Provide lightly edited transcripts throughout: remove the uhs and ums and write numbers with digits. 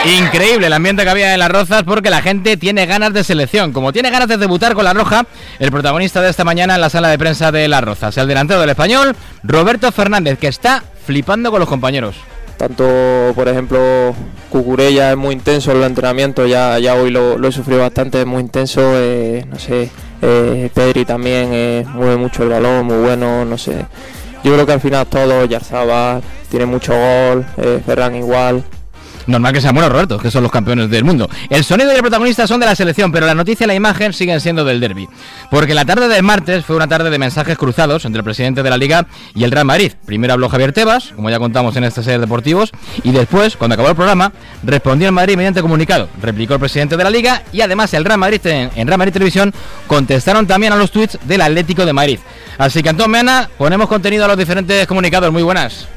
Increíble el ambiente que había en Las Rozas porque la gente tiene ganas de selección. Como tiene ganas de debutar con la roja, el protagonista de esta mañana en la sala de prensa de Las Rozas, el delantero del Español, Roberto Fernández, que está flipando con los compañeros. Tanto, por ejemplo, Cucurella es muy intenso en el entrenamiento, ya hoy lo he sufrido bastante, es muy intenso, Pedri también mueve mucho el balón, muy bueno, no sé. Yo creo que al final todo, Yarzabal tiene mucho gol, Ferran igual. Normal que sean buenos, Roberto, que son los campeones del mundo. El sonido y el protagonista son de la selección, pero la noticia y la imagen siguen siendo del derbi. Porque la tarde del martes fue una tarde de mensajes cruzados entre el presidente de la Liga y el Real Madrid. Primero habló Javier Tebas, como ya contamos en este Ser Deportivos, y después, cuando acabó el programa, respondió el Madrid mediante comunicado. Replicó el presidente de la Liga y además el Real Madrid en Real Madrid Televisión contestaron también a los tweets del Atlético de Madrid. Así que, Antón Meana, ponemos contenido a los diferentes comunicados. Muy buenas.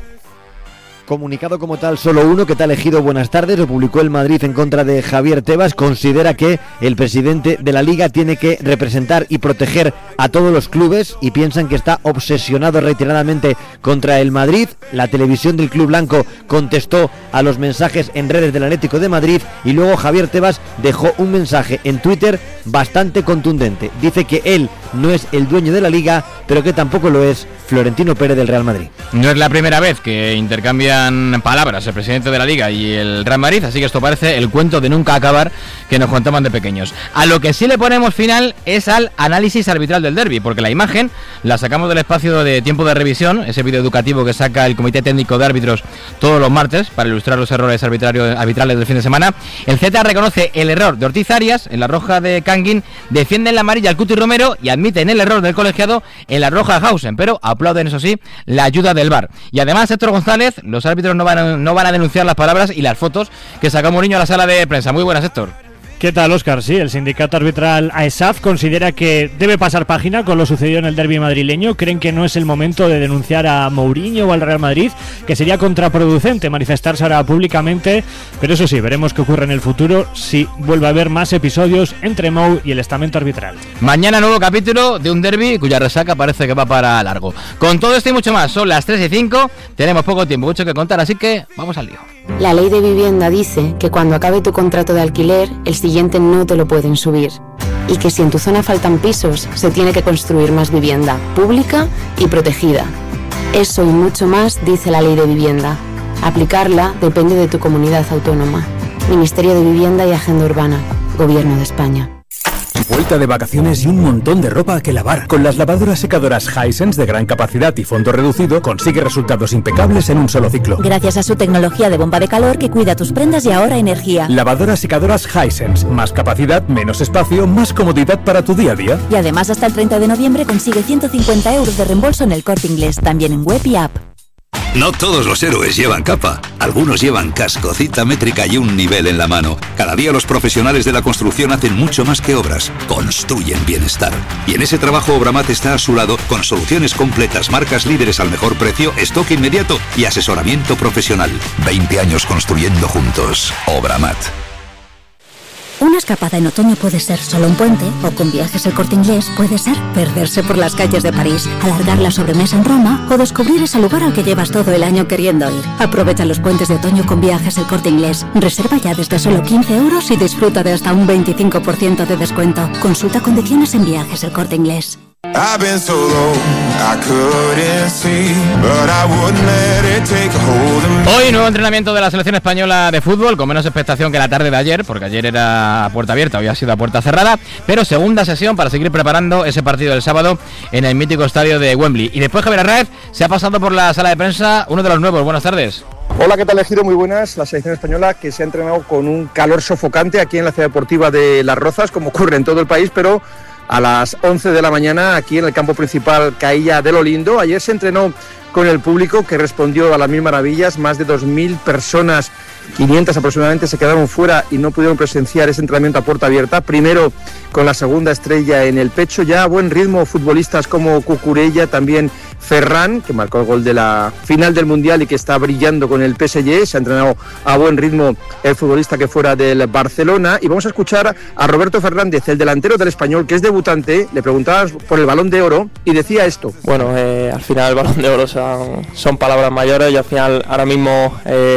Comunicado como tal, solo uno, que te ha elegido buenas tardes, lo publicó el Madrid en contra de Javier Tebas. Considera que el presidente de la Liga tiene que representar y proteger a todos los clubes y piensan que está obsesionado reiteradamente contra el Madrid. La televisión del Club Blanco contestó a los mensajes en redes del Atlético de Madrid y luego Javier Tebas dejó un mensaje en Twitter bastante contundente. Dice que él no es el dueño de la Liga, pero que tampoco lo es Florentino Pérez del Real Madrid. No es la primera vez que intercambian palabras el presidente de la Liga y el Real Madrid, así que esto parece el cuento de nunca acabar que nos contaban de pequeños. A lo que sí le ponemos final es al análisis arbitral del derbi, porque la imagen la sacamos del espacio de tiempo de revisión, ese vídeo educativo que saca el Comité Técnico de Árbitros todos los martes para ilustrar los errores arbitrales del fin de semana. El Z reconoce el error de Ortiz Arias en la roja de Canguin, defienden la amarilla al Cuti Romero y admiten el error del colegiado en la roja de Hausen, pero aplauden, eso sí, la ayuda del VAR. Y además, Héctor González, los árbitros no van a denunciar las palabras y las fotos que saca Mourinho a la sala de prensa. Muy buenas, Héctor. ¿Qué tal, Óscar? Sí, el sindicato arbitral AESAF considera que debe pasar página con lo sucedido en el derbi madrileño. Creen que no es el momento de denunciar a Mourinho o al Real Madrid, que sería contraproducente manifestarse ahora públicamente, pero eso sí, veremos qué ocurre en el futuro si vuelve a haber más episodios entre Mou y el estamento arbitral. Mañana nuevo capítulo de un derbi cuya resaca parece que va para largo. Con todo esto y mucho más, son las 3:05, tenemos poco tiempo, mucho que contar, así que vamos al lío. La ley de vivienda dice que cuando acabe tu contrato de alquiler, el siguiente no te lo pueden subir. Y que si en tu zona faltan pisos, se tiene que construir más vivienda, pública y protegida. Eso y mucho más dice la ley de vivienda. Aplicarla depende de tu comunidad autónoma. Ministerio de Vivienda y Agenda Urbana. Gobierno de España. Vuelta de vacaciones y un montón de ropa que lavar. Con las lavadoras secadoras Hisense de gran capacidad y fondo reducido, consigue resultados impecables en un solo ciclo. Gracias a su tecnología de bomba de calor que cuida tus prendas y ahorra energía. Lavadoras secadoras Hisense. Más capacidad, menos espacio, más comodidad para tu día a día. Y además hasta el 30 de noviembre consigue 150 € de reembolso en El Corte Inglés, también en web y app. No todos los héroes llevan capa, algunos llevan casco, cita métrica y un nivel en la mano. Cada día los profesionales de la construcción hacen mucho más que obras, construyen bienestar. Y en ese trabajo Obramat está a su lado con soluciones completas, marcas líderes al mejor precio, stock inmediato y asesoramiento profesional. 20 años construyendo juntos. Obramat. Una escapada en otoño puede ser solo un puente, o con Viajes El Corte Inglés puede ser perderse por las calles de París, alargar la sobremesa en Roma o descubrir ese lugar al que llevas todo el año queriendo ir. Aprovecha los puentes de otoño con Viajes El Corte Inglés. Reserva ya desde solo 15 € y disfruta de hasta un 25% de descuento. Consulta condiciones en Viajes El Corte Inglés. Hoy nuevo entrenamiento de la selección española de fútbol, con menos expectación que la tarde de ayer, porque ayer era a puerta abierta, hoy ha sido a puerta cerrada, pero segunda sesión para seguir preparando ese partido del sábado en el mítico estadio de Wembley. Y después Javier Arraez se ha pasado por la sala de prensa uno de los nuevos. Buenas tardes. Hola, ¿qué tal, Ejido? Muy buenas. La selección española que se ha entrenado con un calor sofocante aquí en la ciudad deportiva de Las Rozas, como ocurre en todo el país, pero a las 11 de la mañana aquí en el campo principal Cailla de lo Lindo. Ayer se entrenó con el público que respondió a las mil maravillas, más de 2.000 personas, 500 aproximadamente, se quedaron fuera y no pudieron presenciar ese entrenamiento a puerta abierta. Primero con la segunda estrella en el pecho, ya a buen ritmo futbolistas como Cucurella, también Ferran, que marcó el gol de la final del Mundial y que está brillando con el PSG. Se ha entrenado a buen ritmo el futbolista que fuera del Barcelona. Y vamos a escuchar a Roberto Fernández, el delantero del Español, que es debutante. Le preguntabas por el Balón de Oro y decía esto. Bueno, al final el Balón de Oro son palabras mayores y al final ahora mismo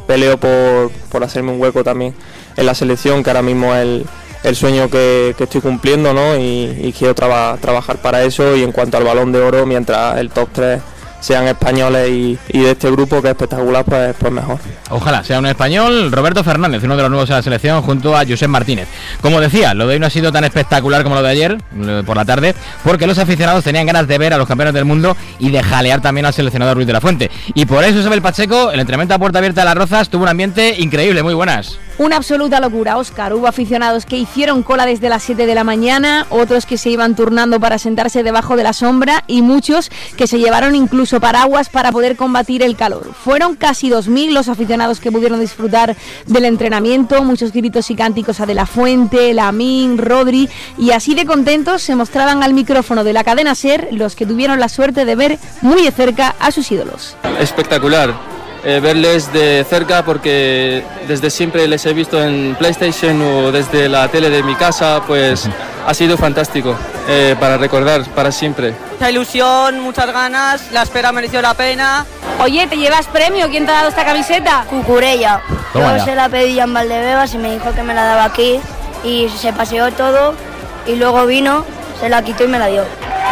peleo por hacerme un hueco también en la selección, que ahora mismo es el sueño que estoy cumpliendo, ¿no? Y quiero trabajar para eso. Y en cuanto al Balón de Oro, mientras el top 3 sean españoles y de este grupo, que es espectacular, pues mejor. Ojalá sea un español. Roberto Fernández, uno de los nuevos a la selección, junto a Josep Martínez. Como decía, lo de hoy no ha sido tan espectacular como lo de ayer por la tarde, porque los aficionados tenían ganas de ver a los campeones del mundo y de jalear también al seleccionador Ruiz de la Fuente. Y por eso Isabel Pacheco, el entrenamiento a puerta abierta de Las Rozas, tuvo un ambiente increíble. Muy buenas. Una absoluta locura, Óscar. Hubo aficionados que hicieron cola desde las 7 de la mañana, otros que se iban turnando para sentarse debajo de la sombra y muchos que se llevaron incluso paraguas para poder combatir el calor. Fueron casi 2.000 los aficionados que pudieron disfrutar del entrenamiento, muchos gritos y cánticos a De la Fuente, Lamín, Rodri, y así de contentos se mostraban al micrófono de la cadena SER los que tuvieron la suerte de ver muy de cerca a sus ídolos. Espectacular. Verles de cerca, porque desde siempre les he visto en PlayStation o desde la tele de mi casa, pues ha sido fantástico para recordar para siempre. Mucha ilusión, muchas ganas, la espera mereció la pena. Oye, ¿te llevas premio? ¿Quién te ha dado esta camiseta? Cucurella. Yo se la pedí en Valdebebas y me dijo que me la daba aquí y se paseó todo y luego vino, se la quitó y me la dio.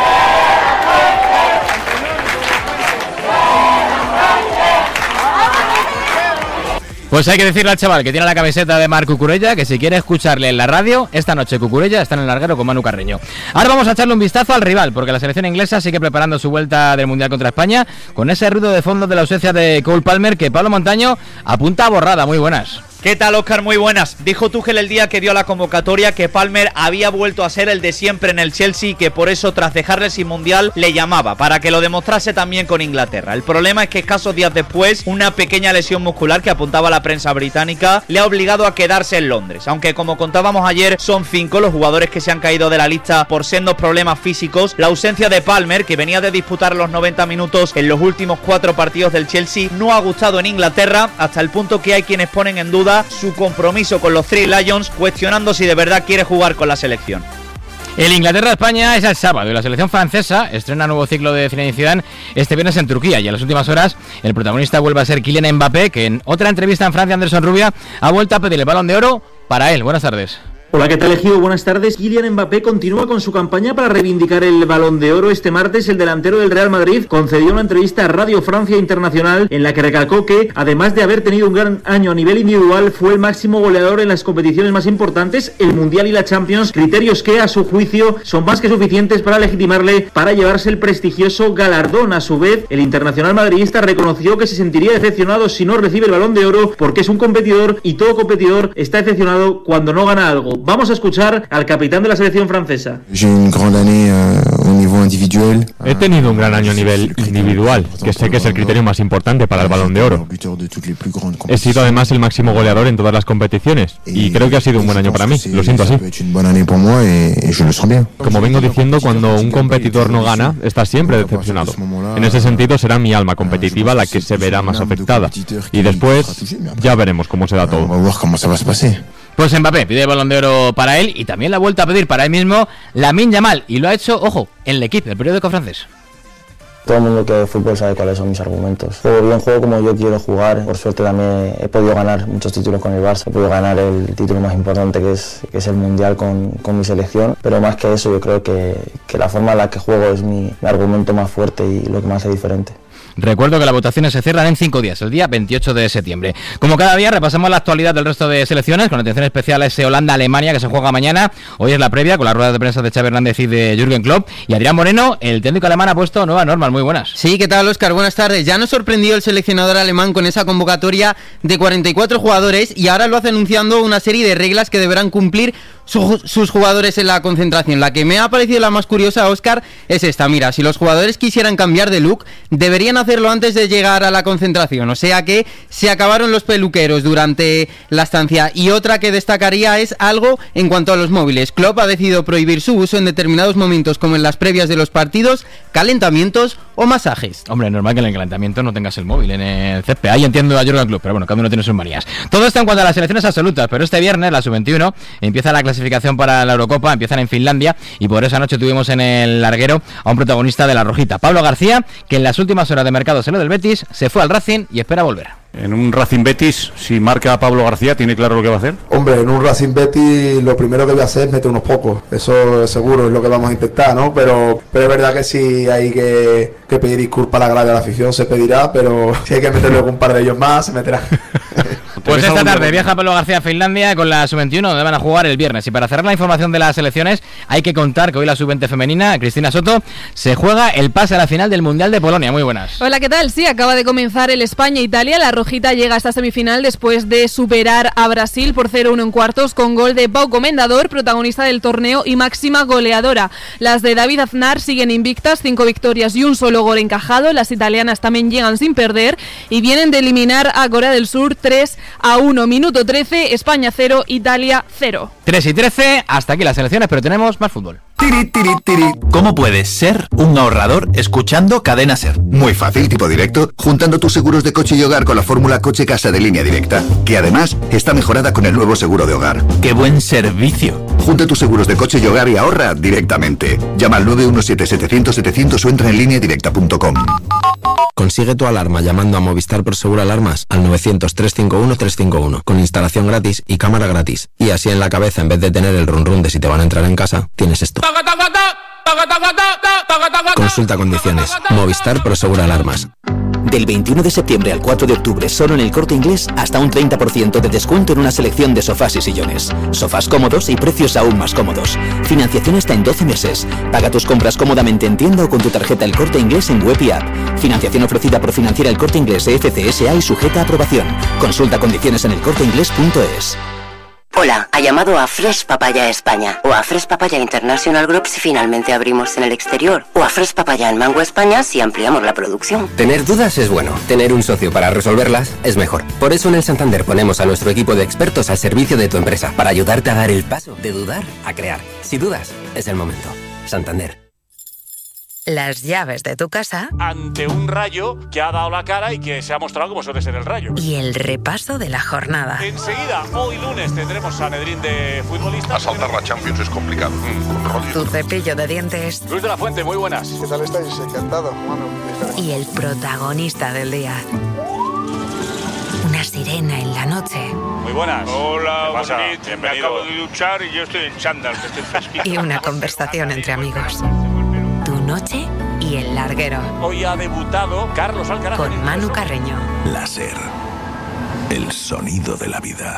Pues hay que decirle al chaval que tiene la camiseta de Marc Cucurella que si quiere escucharle en la radio, esta noche Cucurella está en el larguero con Manu Carreño. Ahora vamos a echarle un vistazo al rival, porque la selección inglesa sigue preparando su vuelta del Mundial contra España, con ese ruido de fondo de la ausencia de Cole Palmer que Pablo Montaño apunta a borrada. Muy buenas. ¿Qué tal, Óscar? Muy buenas. Dijo Tuchel el día que dio la convocatoria que Palmer había vuelto a ser el de siempre en el Chelsea y que por eso, tras dejarle sin Mundial, le llamaba, para que lo demostrase también con Inglaterra. El problema es que escasos días después, una pequeña lesión muscular que apuntaba la prensa británica le ha obligado a quedarse en Londres. Aunque, como contábamos ayer, son 5 los jugadores que se han caído de la lista por sendos problemas físicos. La ausencia de Palmer, que venía de disputar los 90 minutos en los últimos 4 partidos del Chelsea, no ha gustado en Inglaterra, hasta el punto que hay quienes ponen en duda su compromiso con los Three Lions, cuestionando si de verdad quiere jugar con la selección. El Inglaterra-España es el sábado y la selección francesa estrena nuevo ciclo de Zinedine Zidane este viernes en Turquía, y en las últimas horas el protagonista vuelve a ser Kylian Mbappé, que en otra entrevista en Francia, Anderson Rubia ha vuelto a pedir el Balón de Oro para él. Buenas tardes. Hola, ¿qué tal, Ejido? Buenas tardes. Kylian Mbappé continúa con su campaña para reivindicar el Balón de Oro. Este martes, el delantero del Real Madrid concedió una entrevista a Radio Francia Internacional en la que recalcó que, además de haber tenido un gran año a nivel individual, fue el máximo goleador en las competiciones más importantes, el Mundial y la Champions, criterios que, a su juicio, son más que suficientes para legitimarle para llevarse el prestigioso galardón. A su vez, el internacional madridista reconoció que se sentiría decepcionado si no recibe el Balón de Oro, porque es un competidor y todo competidor está decepcionado cuando no gana algo. Vamos a escuchar al capitán de la selección francesa. He tenido un gran año a nivel individual, que sé que es el criterio más importante para el Balón de Oro. He sido además el máximo goleador en todas las competiciones y creo que ha sido un buen año para mí, lo siento así. Como vengo diciendo, cuando un competidor no gana, está siempre decepcionado. En ese sentido será mi alma competitiva la que se verá más afectada y después ya veremos cómo se da todo. Pues Mbappé pide el Balón de Oro para él y también la ha vuelto a pedir para él mismo Lamine Yamal, y lo ha hecho, ojo, en L'Équipe, el periódico francés. Todo el mundo que de fútbol sabe cuáles son mis argumentos. Juego bien, juego como yo quiero jugar. Por suerte también he podido ganar muchos títulos con el Barça. He podido ganar el título más importante que es el Mundial con mi selección. Pero más que eso, yo creo que la forma en la que juego es mi argumento más fuerte y lo que me hace diferente. Recuerdo que las votaciones se cierran en 5 días, el día 28 de septiembre. Como cada día, repasamos la actualidad del resto de selecciones, con atención especial a ese Holanda-Alemania que se juega mañana. Hoy es la previa, con las ruedas de prensa de Xavi Hernández y de Jürgen Klopp. Y Adrián Moreno, el técnico alemán, ha puesto nuevas normas. Muy buenas. Sí, ¿qué tal, Óscar? Buenas tardes. Ya nos sorprendió el seleccionador alemán con esa convocatoria de 44 jugadores y ahora lo hace anunciando una serie de reglas que deberán cumplir sus jugadores en la concentración. La que me ha parecido la más curiosa, Óscar, es esta. Mira, si los jugadores quisieran cambiar de look, deberían hacerlo antes de llegar a la concentración, o sea que se acabaron los peluqueros durante la estancia. Y otra que destacaría es algo en cuanto a los móviles. Klopp ha decidido prohibir su uso en determinados momentos, como en las previas de los partidos, calentamientos o masajes. Hombre, normal que en el calentamiento no tengas el móvil en el césped. Ahí entiendo a Jürgen Klopp, pero bueno, cada uno tiene sus manías. Todo esto en cuanto a las selecciones absolutas, pero este viernes la Sub-21 empieza la clasificación para la Eurocopa, empiezan en Finlandia, y por esa noche tuvimos en el larguero a un protagonista de la Rojita, Pablo García, que en las últimas horas de mercado salió del Betis, se fue al Racing y espera volver. En un Racing Betis, si marca a Pablo García, ¿tiene claro lo que va a hacer? Hombre, en un Racing Betis lo primero que voy a hacer es meter unos pocos. Eso seguro es lo que vamos a intentar, ¿no? Pero es verdad que si hay que pedir disculpas a la grada de la afición, se pedirá, pero si hay que meterle un par de ellos más, se meterá. Pues esta tarde viaja Pablo García a Finlandia con la Sub-21, donde van a jugar el viernes. Y para cerrar la información de las selecciones, hay que contar que hoy la Sub-20 femenina, Cristina Soto, se juega el pase a la final del Mundial de Polonia. Muy buenas. Hola, ¿qué tal? Sí, acaba de comenzar el España-Italia. La rojita llega a esta semifinal después de superar a Brasil por 0-1 en cuartos con gol de Pau Comendador, protagonista del torneo y máxima goleadora. Las de David Aznar siguen invictas, 5 victorias y un solo gol encajado. Las italianas también llegan sin perder y vienen de eliminar a Corea del Sur 3-1. Minuto 13, España 0, Italia 0. 3:13, hasta aquí las selecciones, pero tenemos más fútbol. ¿Cómo puedes ser un ahorrador escuchando Cadena Ser? Muy fácil, tipo directo, juntando tus seguros de coche y hogar con la fórmula Coche Casa de Línea Directa, que además está mejorada con el nuevo seguro de hogar. ¡Qué buen servicio! Junta tus seguros de coche y hogar y ahorra directamente. Llama al 917-700-700 o entra en lineadirecta.com. Consigue tu alarma llamando a Movistar Prosegur Alarmas al 900-351-351 con instalación gratis y cámara gratis. Y así en la cabeza, en vez de tener el run run de si te van a entrar en casa, tienes esto. Consulta condiciones. Movistar Prosegur Alarmas. Del 21 de septiembre al 4 de octubre, solo en El Corte Inglés, hasta un 30% de descuento en una selección de sofás y sillones. Sofás cómodos y precios aún más cómodos. Financiación hasta en 12 meses. Paga tus compras cómodamente en tienda o con tu tarjeta El Corte Inglés en web y app. Financiación ofrecida por Financiera El Corte Inglés FCSA y sujeta a aprobación. Consulta condiciones en elcorteinglés.es. Hola, ha llamado a Fresh Papaya España o a Fresh Papaya International Group si finalmente abrimos en el exterior o a Fresh Papaya en Mango España si ampliamos la producción. Tener dudas es bueno, tener un socio para resolverlas es mejor. Por eso en el Santander ponemos a nuestro equipo de expertos al servicio de tu empresa para ayudarte a dar el paso de dudar a crear. Si dudas, es el momento. Santander. Las llaves de tu casa ante un Rayo que ha dado la cara y que se ha mostrado como suele ser el Rayo. Y el repaso de la jornada. Enseguida, hoy lunes, tendremos Sanedrín de futbolistas. Asaltar la Champions es complicado. Con Rodri. Tu cepillo de dientes. Luis de la Fuente, muy buenas. ¿Qué tal estáis? Encantado. Y el protagonista del día. Una sirena en la noche. Muy buenas. Hola, ¿qué pasa? Bienvenido. Me acabo de duchar y yo estoy en chándal, que estoy fresquito. Y una conversación entre amigos. Tu noche y el larguero. Hoy ha debutado Carlos Alcaraz con Manu Carreño. Láser. El sonido de la vida.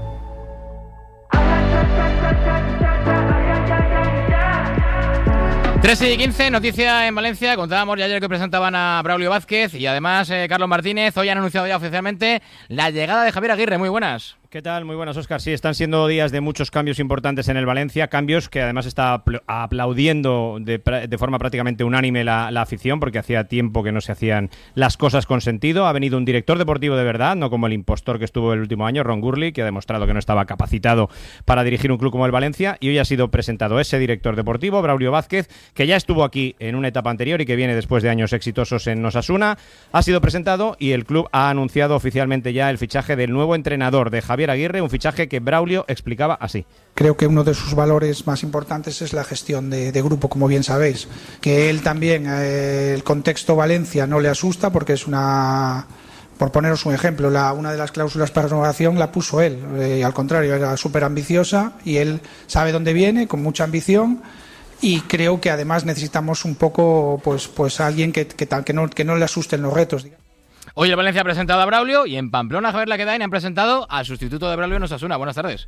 Tres y 15, noticia en Valencia. Contábamos ya ayer que presentaban a Braulio Vázquez y además Carlos Martínez. Hoy han anunciado ya oficialmente la llegada de Javier Aguirre. Muy buenas. ¿Qué tal? Muy buenas, Óscar. Sí, están siendo días de muchos cambios importantes en el Valencia, cambios que además está aplaudiendo de forma prácticamente unánime la afición, porque hacía tiempo que no se hacían las cosas con sentido. Ha venido un director deportivo de verdad, no como el impostor que estuvo el último año, Ron Gurley, que ha demostrado que no estaba capacitado para dirigir un club como el Valencia, y hoy ha sido presentado ese director deportivo, Braulio Vázquez, que ya estuvo aquí en una etapa anterior y que viene después de años exitosos en Osasuna. Ha sido presentado y el club ha anunciado oficialmente ya el fichaje del nuevo entrenador de Javier Aguirre, un fichaje que Braulio explicaba así. Creo que uno de sus valores más importantes es la gestión de grupo, como bien sabéis. Que él también, el contexto Valencia no le asusta porque es una... Por poneros un ejemplo, una de las cláusulas para renovación la puso él. Al contrario, era súper ambiciosa y él sabe dónde viene, con mucha ambición. Y creo que además necesitamos un poco pues alguien que no le asusten los retos, digamos. Hoy el Valencia ha presentado a Braulio y en Pamplona, Javier Laquedain, han presentado al sustituto de Braulio en Osasuna. Buenas tardes.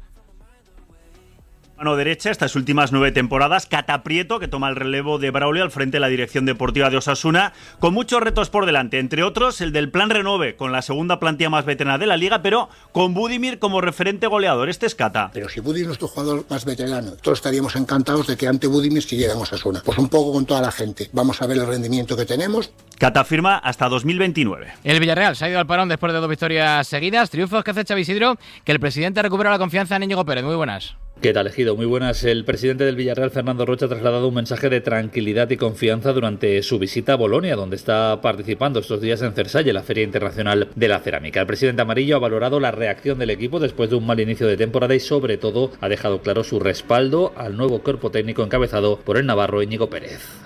Mano derecha, estas últimas 9 temporadas, Cata Prieto, que toma el relevo de Braulio al frente de la dirección deportiva de Osasuna, con muchos retos por delante, entre otros el del plan Renove, con la segunda plantilla más veterana de la Liga, pero con Budimir como referente goleador. Este es Cata. Pero si Budimir es nuestro jugador más veterano, todos estaríamos encantados de que ante Budimir siguiera en Osasuna. Pues un poco con toda la gente. Vamos a ver el rendimiento que tenemos. Cata firma hasta 2029. El Villarreal se ha ido al parón después de 2 victorias seguidas. Triunfos que hace Xavi Isidro, que el presidente recupera la confianza en Íñigo Pérez. Muy buenas. ¿Qué tal, Ejido? Muy buenas. El presidente del Villarreal, Fernando Rocha, ha trasladado un mensaje de tranquilidad y confianza durante su visita a Bolonia, donde está participando estos días en Cersalle, la Feria Internacional de la Cerámica. El presidente amarillo ha valorado la reacción del equipo después de un mal inicio de temporada y, sobre todo, ha dejado claro su respaldo al nuevo cuerpo técnico encabezado por el navarro Íñigo Pérez.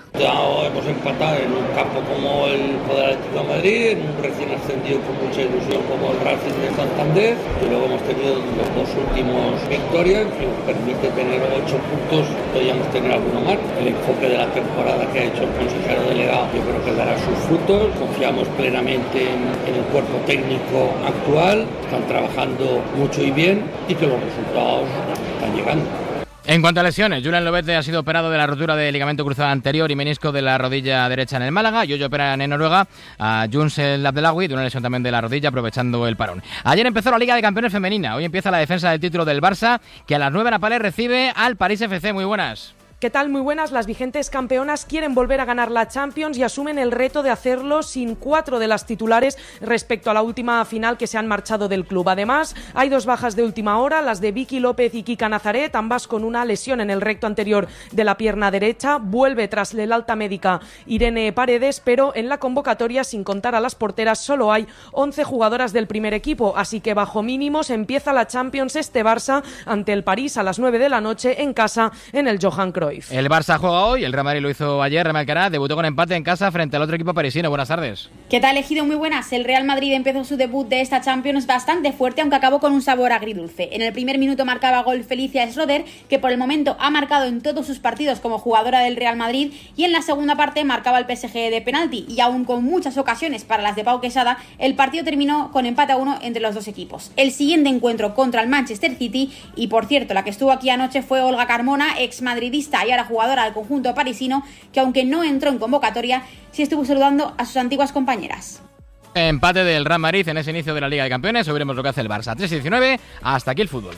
Ya hemos empatado en un campo como el Poder Atlético de Madrid, en un recién ascendido con mucha ilusión como el Racing de Santander, y luego hemos tenido los dos últimos victorias, que nos permite tener 8 puntos, podríamos tener alguno más. El enfoque de la temporada que ha hecho el consejero delegado yo creo que dará sus frutos, confiamos plenamente en el cuerpo técnico actual, están trabajando mucho y bien y que los resultados están llegando. En cuanto a lesiones, Julián Lobete ha sido operado de la rotura de ligamento cruzado anterior y menisco de la rodilla derecha en el Málaga. Yoyo opera en Noruega a Juns El Abdelawi de una lesión también de la rodilla, aprovechando el parón. Ayer empezó la Liga de Campeones femenina. Hoy empieza la defensa del título del Barça, que a las 9 Napales recibe al París FC. Muy buenas. ¿Qué tal? Muy buenas. Las vigentes campeonas quieren volver a ganar la Champions y asumen el reto de hacerlo sin 4 de las titulares respecto a la última final que se han marchado del club. Además, hay 2 bajas de última hora, las de Vicky López y Kika Nazaret, ambas con una lesión en el recto anterior de la pierna derecha. Vuelve tras el alta médica Irene Paredes, pero en la convocatoria, sin contar a las porteras, solo hay 11 jugadoras del primer equipo, así que bajo mínimos empieza la Champions este Barça ante el París a las 9 de la noche en casa en el Johan Cruyff. El Barça juega hoy, el Real Madrid lo hizo ayer, Real Alcaraz debutó con empate en casa frente al otro equipo parisino. Buenas tardes. ¿Qué tal, Ejido? Muy buenas. El Real Madrid empezó su debut de esta Champions bastante fuerte, aunque acabó con un sabor agridulce. En el primer minuto marcaba gol Felicia Schroeder, que por el momento ha marcado en todos sus partidos como jugadora del Real Madrid, y en la segunda parte marcaba el PSG de penalti, y aún con muchas ocasiones para las de Pau Quesada, el partido terminó con empate a 1 entre los dos equipos. El siguiente encuentro contra el Manchester City, y por cierto, la que estuvo aquí anoche fue Olga Carmona, ex madridista y ahora jugadora del conjunto parisino, que aunque no entró en convocatoria, sí estuvo saludando a sus antiguas compañeras. Empate del Real Madrid en ese inicio de la Liga de Campeones. Hoy veremos lo que hace el Barça. 3-19, hasta aquí el fútbol.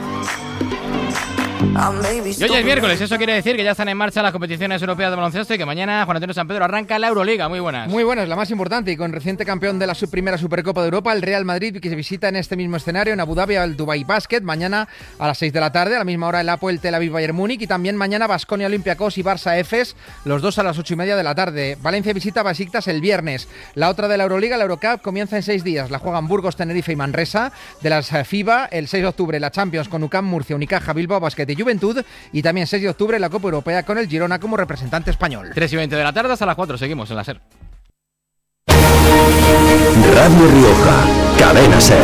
Y hoy es miércoles, eso quiere decir que ya están en marcha las competiciones europeas de baloncesto y que mañana Juan Antonio San Pedro arranca la Euroliga. Muy buenas. Muy buenas, la más importante, y con reciente campeón de la primera Supercopa de Europa, el Real Madrid, que se visita en este mismo escenario en Abu Dhabi al Dubai Basket, mañana a las 6 de la tarde, a la misma hora el Apoel Tel Aviv Bayern Múnich, y también mañana Baskonia Olympiacos y Barça Efes, los dos a las 8:30 de la tarde. Valencia visita Besiktas el viernes. La otra de la Euroliga, la Eurocup, comienza en 6 días. La juegan Burgos, Tenerife y Manresa. De las FIBA, el 6 de octubre la Champions con UCAM Murcia, Unicaja, Bilbao Basket y Juventud, y también 6 de octubre la Copa Europea con el Girona como representante español. 3:20 de la tarde hasta las 4, seguimos en la SER. Radio Rioja, Cadena SER.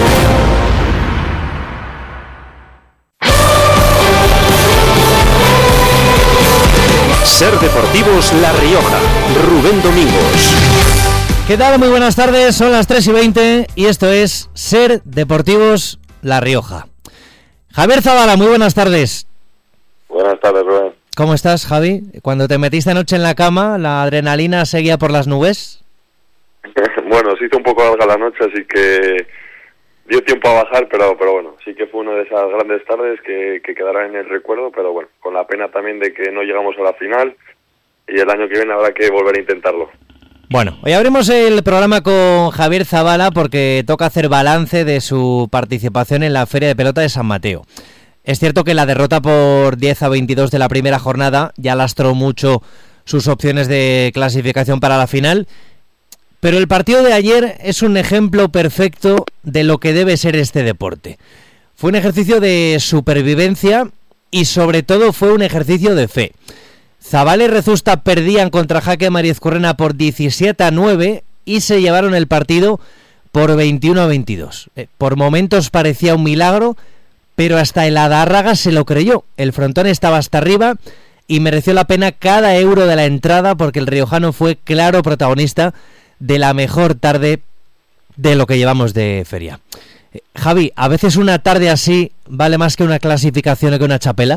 SER Deportivos La Rioja, Rubén Domingos. ¿Qué tal? Muy buenas tardes, son las 3:20 y esto es SER Deportivos La Rioja. Javier Zabala, muy buenas tardes. Buenas tardes, Rubén. ¿Cómo estás, Javi? Cuando te metiste anoche en la cama, ¿la adrenalina seguía por las nubes? Bueno, se hizo un poco larga la noche, así que dio tiempo a bajar, pero bueno, sí que fue una de esas grandes tardes que quedará en el recuerdo, pero bueno, con la pena también de que no llegamos a la final y el año que viene habrá que volver a intentarlo. Bueno, hoy abrimos el programa con Javier Zabala porque toca hacer balance de su participación en la Feria de Pelota de San Mateo. Es cierto que la derrota por 10-22 de la primera jornada ya lastró mucho sus opciones de clasificación para la final, pero el partido de ayer es un ejemplo perfecto de lo que debe ser este deporte. Fue un ejercicio de supervivencia y sobre todo fue un ejercicio de fe. Zabala y Rezusta perdían contra Jaque Mariezcurrena por 17-9 y se llevaron el partido por 21-22. Por momentos parecía un milagro, pero hasta el Adárraga se lo creyó. El frontón estaba hasta arriba y mereció la pena cada euro de la entrada porque el riojano fue claro protagonista de la mejor tarde de lo que llevamos de feria. Javi, ¿a veces una tarde así vale más que una clasificación o que una chapela?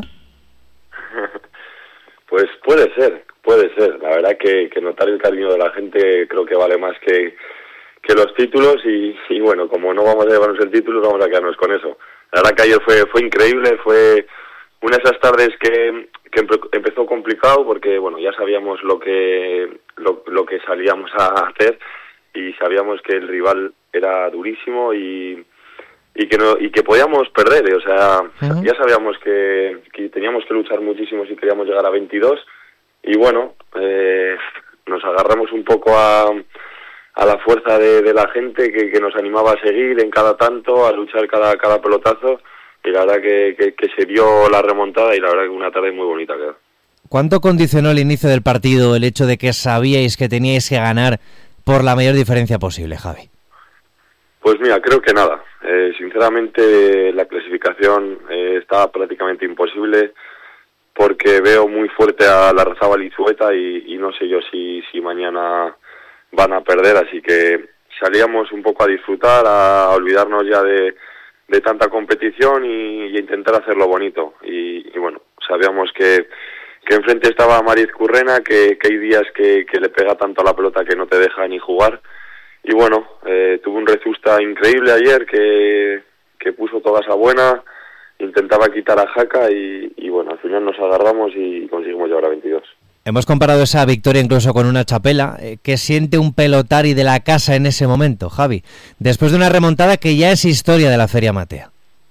Pues puede ser. La verdad que notar el cariño de la gente creo que vale más que los títulos y bueno, como no vamos a llevarnos el título, vamos a quedarnos con eso. La verdad que ayer fue increíble, fue una de esas tardes que empezó complicado porque bueno, ya sabíamos lo que salíamos a hacer y sabíamos que el rival era durísimo y que podíamos perder, o sea, ya sabíamos que teníamos que luchar muchísimo si queríamos llegar a 22 y bueno, nos agarramos un poco a la fuerza de la gente que nos animaba a seguir en cada tanto, a luchar cada pelotazo y la verdad que se dio la remontada y la verdad que una tarde muy bonita quedó. ¿Cuánto condicionó el inicio del partido el hecho de que sabíais que teníais que ganar por la mayor diferencia posible, Javi? Pues mira, creo que nada. Sinceramente, la clasificación está prácticamente imposible porque veo muy fuerte a Larrazábal y Zueta y no sé yo si mañana van a perder, así que salíamos un poco a disfrutar, a olvidarnos ya de tanta competición y intentar hacerlo bonito. Y bueno, sabíamos que enfrente estaba Mariz Currena, que hay días que le pega tanto a la pelota que no te deja ni jugar. Y bueno, tuvo un Rezusta increíble ayer que puso toda esa buena, intentaba quitar a Jaca y bueno, al final nos agarramos y conseguimos llevar a 22. Hemos comparado esa victoria incluso con una Chapela. ¿Qué siente un pelotari de la casa en ese momento, Javi? Después de una remontada que ya es historia de la Feria Matea.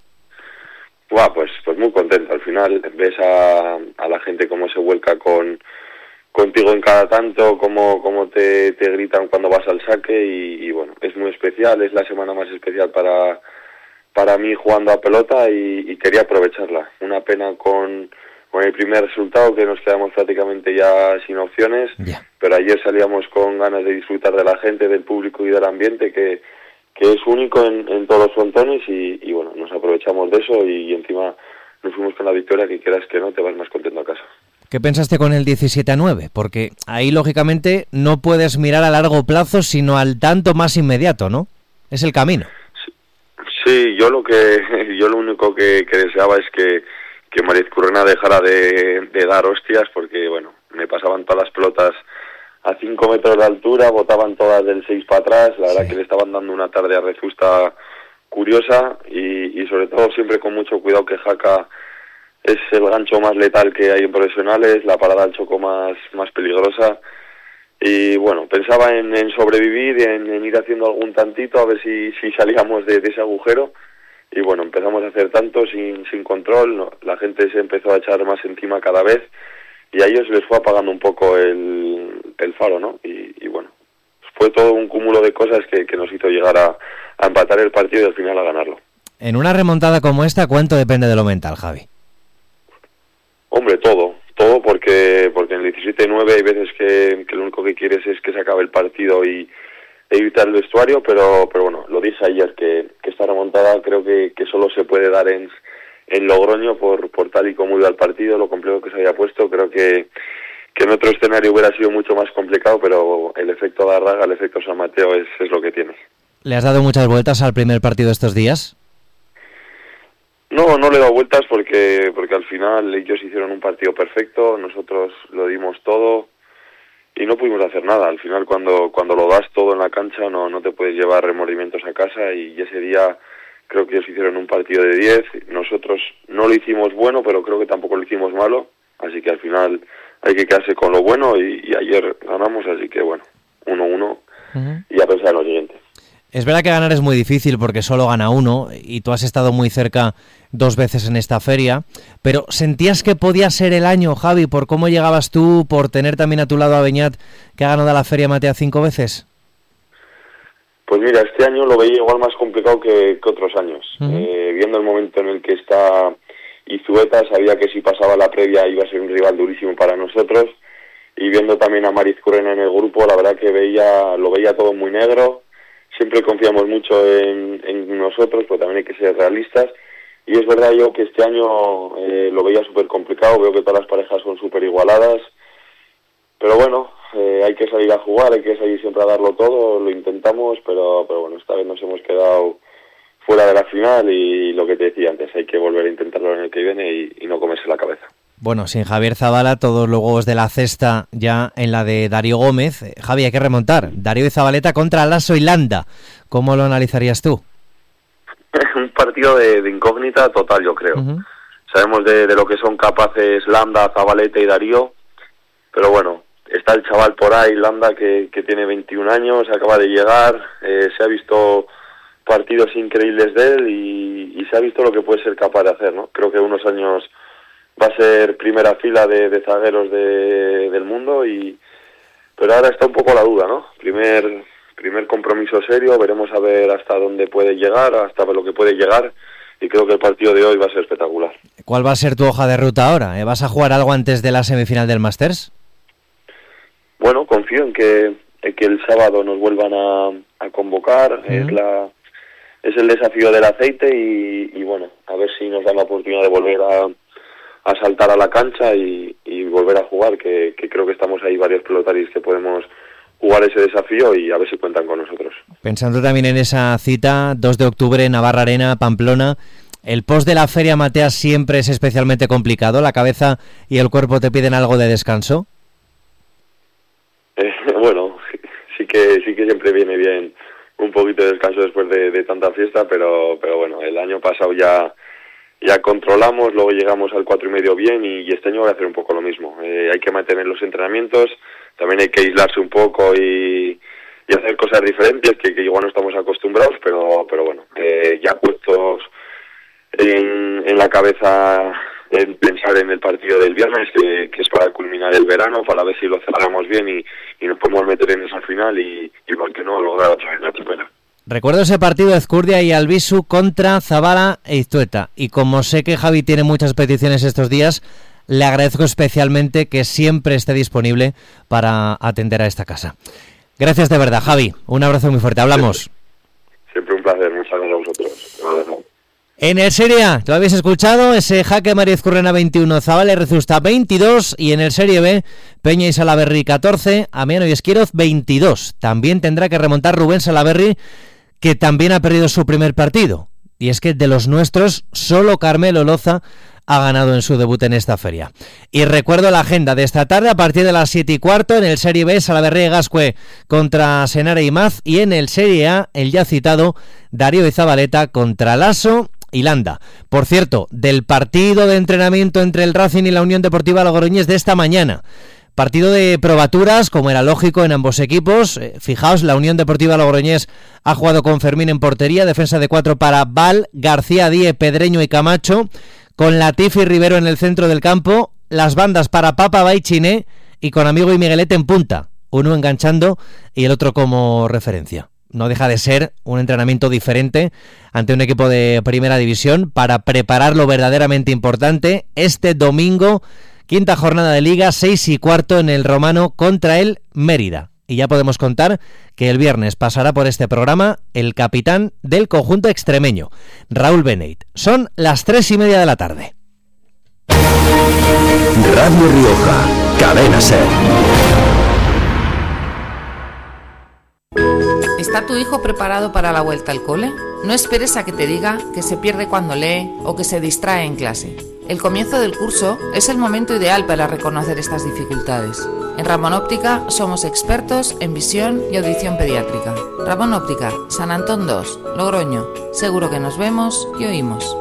Pues muy contento. Al final ves a la gente cómo se vuelca contigo en cada tanto, cómo te gritan cuando vas al saque y bueno, es muy especial, es la semana más especial para mí jugando a pelota y quería aprovecharla. Una pena con el primer resultado que nos quedamos prácticamente ya sin opciones, pero ayer salíamos con ganas de disfrutar de la gente, del público y del ambiente que es único en todos los frontones y bueno, nos aprovechamos de eso y encima nos fuimos con la victoria, que quieras que no, te vas más contento a casa. ¿Qué pensaste con el 17-9? Porque ahí, lógicamente, no puedes mirar a largo plazo, sino al tanto más inmediato, ¿no? Es el camino. Sí, yo lo único que deseaba es que Mariz Currena dejara de dar hostias, porque, bueno, me pasaban todas las pelotas a 5 metros de altura, botaban todas del 6 para atrás, la verdad que le estaban dando una tarde a Rezusta curiosa y sobre todo siempre con mucho cuidado, que Jaca es el gancho más letal que hay en profesionales, la parada al choco más peligrosa y bueno, pensaba en sobrevivir, en ir haciendo algún tantito a ver si salíamos de ese agujero y bueno, empezamos a hacer tanto sin control, no, la gente se empezó a echar más encima cada vez y a ellos les fue apagando un poco el faro, ¿no? Y bueno, fue todo un cúmulo de cosas que nos hizo llegar a empatar el partido y al final a ganarlo. En una remontada como esta, ¿cuánto depende de lo mental, Javi? Hombre, todo porque en el 17-9 hay veces que lo único que quieres es que se acabe el partido y evitar el vestuario, pero bueno, lo dije ayer que esta remontada creo que solo se puede dar en Logroño por tal y como iba el partido, lo complejo que se había puesto. Creo que en otro escenario hubiera sido mucho más complicado, pero el efecto Darraga, el efecto San Mateo es lo que tiene. ¿Le has dado muchas vueltas al primer partido estos días? No le he dado vueltas porque al final ellos hicieron un partido perfecto, nosotros lo dimos todo y no pudimos hacer nada. Al final cuando lo das todo en la cancha no te puedes llevar remordimientos a casa y ese día creo que ellos hicieron un partido de 10, nosotros no lo hicimos bueno, pero creo que tampoco lo hicimos malo, así que al final hay que quedarse con lo bueno y ayer ganamos, así que bueno, 1-1 y a pensar en lo siguiente. Es verdad que ganar es muy difícil porque solo gana uno y tú has estado muy cerca 2 veces en esta feria, pero ¿sentías que podía ser el año, Javi, por cómo llegabas tú, por tener también a tu lado a Beñat, que ha ganado la Feria Matea 5 veces? Pues mira, este año lo veía igual más complicado que otros años. Viendo el momento en el que está Izueta, sabía que si pasaba la previa iba a ser un rival durísimo para nosotros, y viendo también a Mariz Currena en el grupo, la verdad que lo veía todo muy negro. Siempre confiamos mucho en nosotros, pero también hay que ser realistas. Y es verdad yo que este año lo veía súper complicado, veo que todas las parejas son súper igualadas. Pero bueno, hay que salir a jugar, hay que salir siempre a darlo todo, lo intentamos, pero bueno, esta vez nos hemos quedado fuera de la final y lo que te decía antes, hay que volver a intentarlo en el que viene y no comerse la cabeza. Bueno, sin Javier Zabala, todos los huevos de la cesta ya en la de Darío Gómez. Javi, hay que remontar. Darío y Zabaleta contra Lasso y Landa. ¿Cómo lo analizarías tú? Un partido de incógnita total, yo creo. Sabemos de lo que son capaces Landa, Zabaleta y Darío, pero bueno, está el chaval por ahí, Landa, que tiene 21 años, acaba de llegar, se ha visto partidos increíbles de él y se ha visto lo que puede ser capaz de hacer, ¿no? Creo que unos años va a ser primera fila de zagueros del mundo, pero ahora está un poco la duda, ¿no? Primer compromiso serio, veremos a ver hasta dónde puede llegar, hasta lo que puede llegar, creo que el partido de hoy va a ser espectacular. ¿Cuál va a ser tu hoja de ruta ahora? ¿Vas a jugar algo antes de la semifinal del Masters? Bueno, confío en que el sábado nos vuelvan a convocar. Es el desafío del aceite y bueno, a ver si nos dan la oportunidad de volver a saltar a la cancha y volver a jugar, que creo que estamos ahí varios pelotaris que podemos jugar ese desafío y a ver si cuentan con nosotros. Pensando también en esa cita, 2 de octubre, Navarra Arena, Pamplona, ¿el post de la Feria Matea siempre es especialmente complicado? ¿La cabeza y el cuerpo te piden algo de descanso? Bueno, sí que siempre viene bien un poquito de descanso después de tanta fiesta, pero bueno, el año pasado ya controlamos, luego llegamos al 4,5 bien y este año voy a hacer un poco lo mismo. Hay que mantener los entrenamientos, también hay que aislarse un poco y hacer cosas diferentes que igual no estamos acostumbrados, pero bueno, ya puestos en la cabeza en pensar en el partido del viernes, que es para culminar el verano, para ver si lo cerramos bien y nos podemos meter en esa final y por qué no lograr otra vez la primera. Recuerdo ese partido de Ezcurdia y Albisu contra Zabala e Iztueta, y como sé que Javi tiene muchas peticiones estos días, le agradezco especialmente que siempre esté disponible para atender a esta casa. Gracias de verdad, Javi. Un abrazo muy fuerte. Hablamos. Siempre un placer. Muchas gracias a vosotros. En el Serie A, lo habéis escuchado, ese jaque María Ezcurrena 21, Zabala y Rezusta 22, y en el Serie B, Peña y Salaberry 14, Amiano y Esquiroz 22. También tendrá que remontar Rubén Salaberry, que también ha perdido su primer partido. Y es que de los nuestros, solo Carmelo Loza ha ganado en su debut en esta feria. Y recuerdo la agenda de esta tarde a partir de las 7:15 en el Serie B, Salaberry y Gascue contra Senare y Maz, y en el Serie A, el ya citado Darío y Zabaleta contra Lasso y Landa. Por cierto, del partido de entrenamiento entre el Racing y la Unión Deportiva Logroñés de esta mañana. Partido de probaturas, como era lógico en ambos equipos. Fijaos, la Unión Deportiva Logroñés ha jugado con Fermín en portería, defensa de 4 para Val, García, Die, Pedreño y Camacho, con Latifi y Rivero en el centro del campo, las bandas para Papa, Baichiné y con Amigo y Miguelete en punta, uno enganchando y el otro como referencia. No deja de ser un entrenamiento diferente ante un equipo de primera división para preparar lo verdaderamente importante este domingo, quinta jornada de Liga, 6:15 en el Romano contra el Mérida. Y ya podemos contar que el viernes pasará por este programa el capitán del conjunto extremeño, Raúl Beneit. Son las 3:30 de la tarde. Radio Rioja, Cadena SER. ¿Está tu hijo preparado para la vuelta al cole? No esperes a que te diga que se pierde cuando lee o que se distrae en clase. El comienzo del curso es el momento ideal para reconocer estas dificultades. En Ramón Óptica somos expertos en visión y audición pediátrica. Ramón Óptica, San Antón 2, Logroño. Seguro que nos vemos y oímos.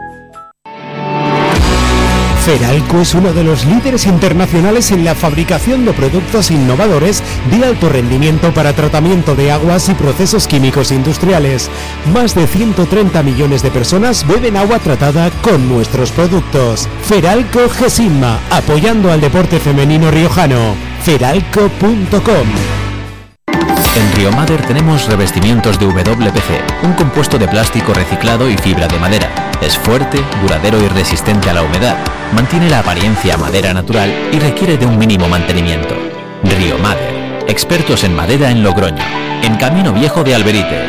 Feralco es uno de los líderes internacionales en la fabricación de productos innovadores de alto rendimiento para tratamiento de aguas y procesos químicos industriales. Más de 130 millones de personas beben agua tratada con nuestros productos. Feralco Gesimma, apoyando al deporte femenino riojano. Feralco.com. En Riomader tenemos revestimientos de WPC, un compuesto de plástico reciclado y fibra de madera. Es fuerte, duradero y resistente a la humedad, mantiene la apariencia a madera natural y requiere de un mínimo mantenimiento. Riomader, expertos en madera en Logroño, en Camino Viejo de Alberite.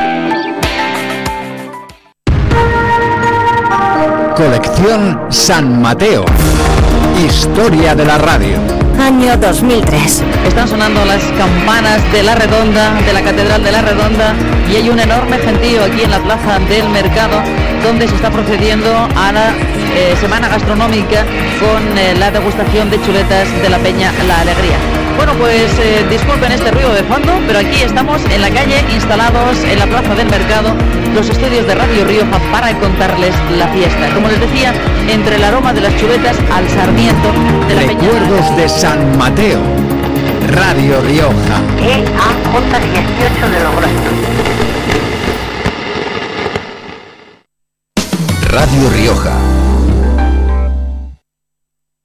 Colección San Mateo. Historia de la radio. Año 2003. Están sonando las campanas de La Redonda, de la Catedral de La Redonda, y hay un enorme gentío aquí en la plaza del Mercado, donde se está procediendo a la semana gastronómica con la degustación de chuletas de la Peña La Alegría. Bueno, pues disculpen este ruido de fondo, pero aquí estamos en la calle, instalados en la plaza del Mercado, los estudios de Radio Rioja para contarles la fiesta. Como les decía, entre el aroma de las chuletas al sarmiento de la Peña. Recuerdos de San Mateo. Radio Rioja. EAJ 18 de Logroño. Radio Rioja.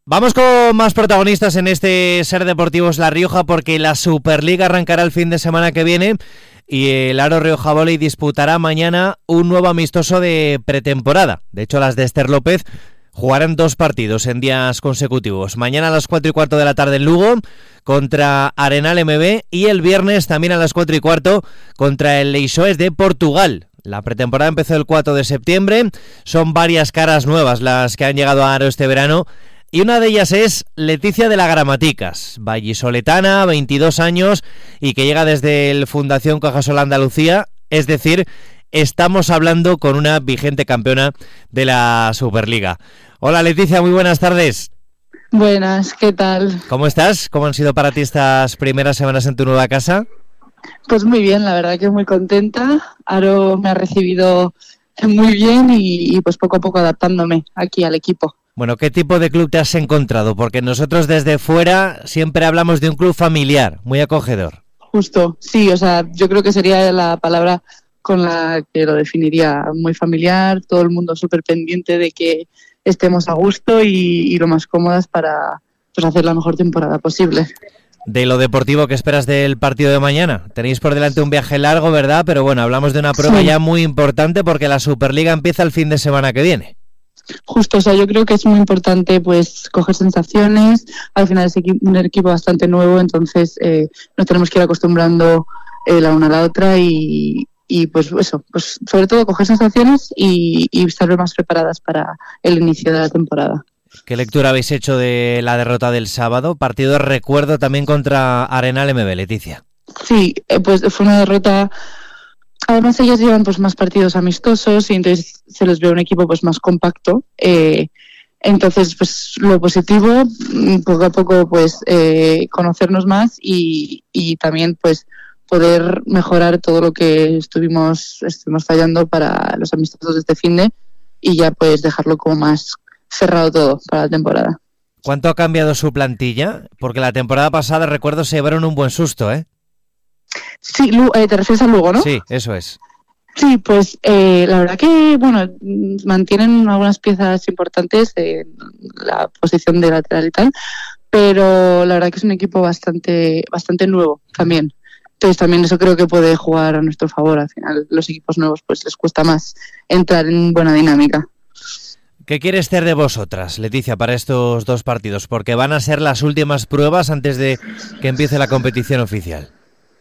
Vamos con más protagonistas en este Ser Deportivos La Rioja, porque la Superliga arrancará el fin de semana que viene y el Aro Rioja Volley disputará mañana un nuevo amistoso de pretemporada. De hecho, las de Esther López jugarán 2 partidos en días consecutivos. Mañana a las 4:15 de la tarde en Lugo contra Arenal MB y el viernes también a las 4:15 contra el Leixões de Portugal. La pretemporada empezó el 4 de septiembre. Son varias caras nuevas las que han llegado a Aro este verano. Y una de ellas es Leticia de la Gramaticas, vallisoletana, 22 años, y que llega desde el Fundación Cajasol Andalucía, es decir, estamos hablando con una vigente campeona de la Superliga. Hola Leticia, muy buenas tardes. Buenas, ¿qué tal? ¿Cómo estás? ¿Cómo han sido para ti estas primeras semanas en tu nueva casa? Pues muy bien, la verdad que muy contenta. Aro me ha recibido muy bien y pues poco a poco adaptándome aquí al equipo. Bueno, ¿qué tipo de club te has encontrado? Porque nosotros desde fuera siempre hablamos de un club familiar, muy acogedor. Justo, sí, o sea, yo creo que sería la palabra con la que lo definiría, muy familiar, todo el mundo súper pendiente de que estemos a gusto y lo más cómodas para pues, hacer la mejor temporada posible. De lo deportivo, ¿qué esperas del partido de mañana? Tenéis por delante un viaje largo, ¿verdad? Pero bueno, hablamos de una prueba ya muy importante porque la Superliga empieza el fin de semana que viene. Justo, o sea, yo creo que es muy importante pues coger sensaciones. Al final es un equipo bastante nuevo, entonces nos tenemos que ir acostumbrando la una a la otra y pues eso, pues sobre todo coger sensaciones y estar más preparadas para el inicio de la temporada. ¿Qué lectura habéis hecho de la derrota del sábado? Partido de recuerdo también contra Arenal MB, Leticia. Sí, pues fue una derrota. Además ellas llevan pues más partidos amistosos y entonces se les ve un equipo pues más compacto. Entonces pues lo positivo, poco a poco pues conocernos más y también pues poder mejorar todo lo que estuvimos fallando para los amistosos de este finde y ya pues dejarlo como más cerrado todo para la temporada. ¿Cuánto ha cambiado su plantilla? Porque la temporada pasada, recuerdo, se llevaron un buen susto, ¿eh? Sí, te refieres a Lugo, ¿no? Sí, eso es. Sí, pues la verdad que, bueno, mantienen algunas piezas importantes en la posición de lateral y tal, pero la verdad que es un equipo bastante nuevo también. Entonces también eso creo que puede jugar a nuestro favor. Al final los equipos nuevos pues les cuesta más entrar en buena dinámica. ¿Qué quiere ser de vosotras, Leticia, para estos 2 partidos? Porque van a ser las últimas pruebas antes de que empiece la competición oficial.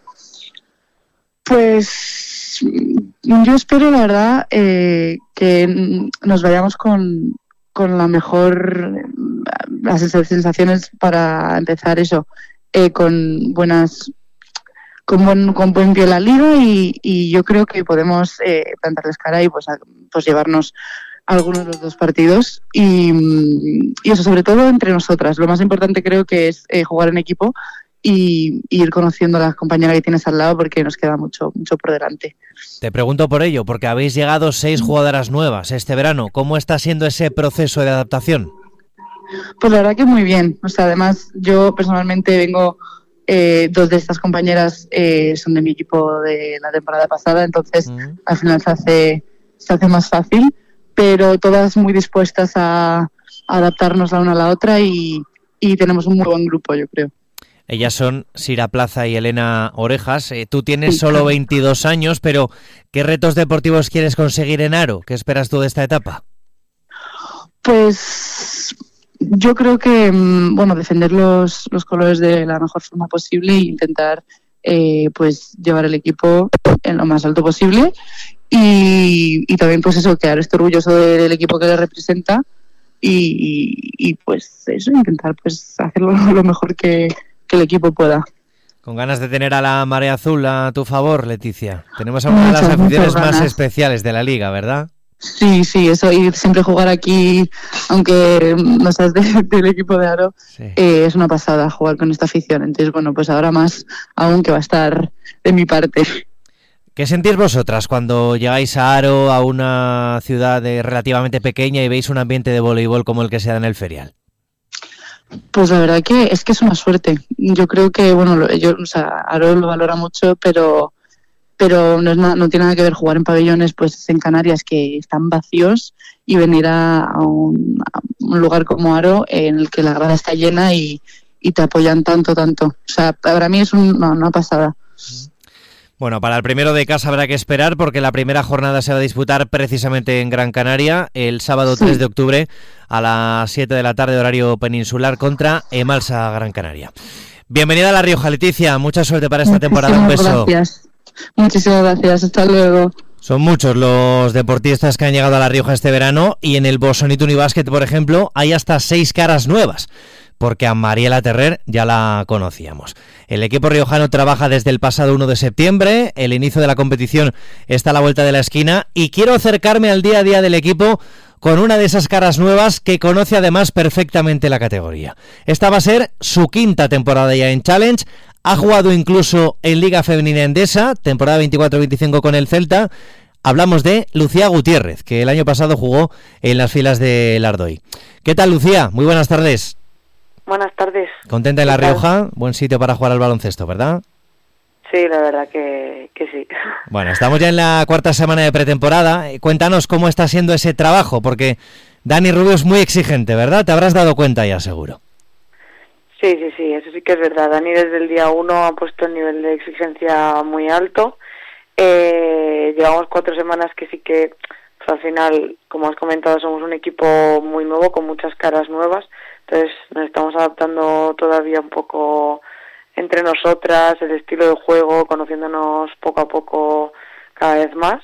Pues yo espero, la verdad, que nos vayamos con la mejor, las sensaciones para empezar eso, con buen pie en la liga y yo creo que podemos plantarles cara y pues llevarnos algunos de los 2 partidos y eso sobre todo entre nosotras. Lo más importante creo que es jugar en equipo y ir conociendo a la compañera que tienes al lado porque nos queda mucho por delante. Te pregunto por ello, porque habéis llegado 6 jugadoras nuevas este verano. ¿Cómo está siendo ese proceso de adaptación? Pues la verdad que muy bien. O sea, además yo personalmente vengo, 2 de estas compañeras son de mi equipo de la temporada pasada, entonces al final se hace más fácil, pero todas muy dispuestas a adaptarnos la una a la otra y tenemos un muy buen grupo, yo creo. Ellas son Sira Plaza y Elena Orejas. Tú tienes solo 22 años, pero ¿qué retos deportivos quieres conseguir en Aro? ¿Qué esperas tú de esta etapa? Pues yo creo que defender los colores de la mejor forma posible e intentar pues llevar el equipo en lo más alto posible y también pues eso, quedar orgulloso del equipo que le representa y pues eso, intentar pues hacerlo lo mejor que el equipo pueda. Con ganas de tener a la Marea Azul a tu favor, Leticia. Tenemos a una de las aficiones más especiales de la liga, ¿verdad? Sí, eso, y siempre jugar aquí, aunque no seas del equipo de Aro, es una pasada jugar con esta afición. Entonces, bueno, pues ahora más aún que va a estar de mi parte. ¿Qué sentís vosotras cuando llegáis a Aro, a una ciudad relativamente pequeña y veis un ambiente de voleibol como el que se da en el ferial? Pues la verdad que es una suerte. Yo creo que, Aro lo valora mucho, pero pero no tiene nada que ver jugar en pabellones pues en Canarias que están vacíos y venir a un lugar como Aro en el que la grada está llena y te apoyan tanto. O sea, para mí es una pasada. Bueno, para el primero de casa habrá que esperar porque la primera jornada se va a disputar precisamente en Gran Canaria el sábado 3 de octubre a las 7 de la tarde, horario peninsular, contra Emalsa Gran Canaria. Bienvenida a La Rioja, Leticia. Mucha suerte para esta temporada. Un beso. Gracias. Muchísimas gracias. Hasta luego. Son muchos los deportistas que han llegado a La Rioja este verano y en el Bosonito Unibásquet, por ejemplo, hay hasta 6 caras nuevas, porque a Mariela Terrer ya la conocíamos. El equipo riojano trabaja desde el pasado 1 de septiembre, el inicio de la competición está a la vuelta de la esquina y quiero acercarme al día a día del equipo con una de esas caras nuevas que conoce además perfectamente la categoría. Esta va a ser su quinta temporada ya en Challenge, ha jugado incluso en Liga Femenina Endesa, temporada 24-25 con el Celta. Hablamos de Lucía Gutiérrez, que el año pasado jugó en las filas de Lardoy. ¿Qué tal, Lucía? Muy buenas tardes. Buenas tardes. ¿Contenta en La Rioja? Buen sitio para jugar al baloncesto, ¿verdad? Sí, la verdad que sí. Bueno, estamos ya en la cuarta semana de pretemporada. Cuéntanos cómo está siendo ese trabajo, porque Dani Rubio es muy exigente, ¿verdad? Te habrás dado cuenta ya, seguro. Sí, eso sí que es verdad. Dani desde el día 1 ha puesto el nivel de exigencia muy alto. Llevamos 4 semanas que sí que, pues, al final, como has comentado, somos un equipo muy nuevo, con muchas caras nuevas. Entonces nos estamos adaptando todavía un poco entre nosotras, el estilo de juego, conociéndonos poco a poco cada vez más.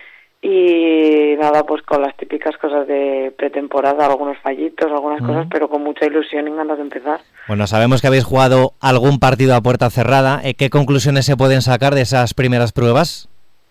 Y nada, pues con las típicas cosas de pretemporada, algunos fallitos, algunas cosas, pero con mucha ilusión y ganas de empezar. Bueno, sabemos que habéis jugado algún partido a puerta cerrada. ¿Qué conclusiones se pueden sacar de esas primeras pruebas?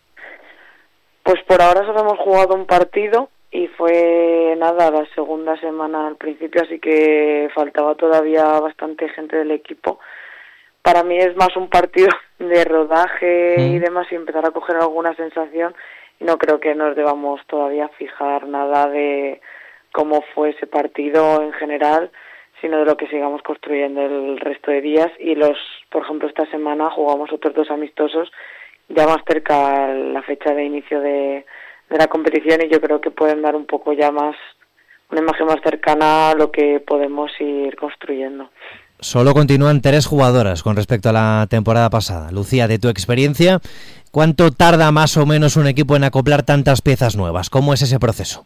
Pues por ahora solo hemos jugado un partido y fue nada, la segunda semana al principio, así que faltaba todavía bastante gente del equipo. Para mí es más un partido de rodaje y demás y empezar a coger alguna sensación. Y no creo que nos debamos todavía fijar nada de cómo fue ese partido en general, sino de lo que sigamos construyendo el resto de días. Y por ejemplo, esta semana jugamos otros 2 amistosos, ya más cerca a la fecha de inicio de la competición, y yo creo que pueden dar un poco ya más, una imagen más cercana a lo que podemos ir construyendo. Solo continúan 3 jugadoras con respecto a la temporada pasada. Lucía, de tu experiencia, ¿cuánto tarda más o menos un equipo en acoplar tantas piezas nuevas? ¿Cómo es ese proceso?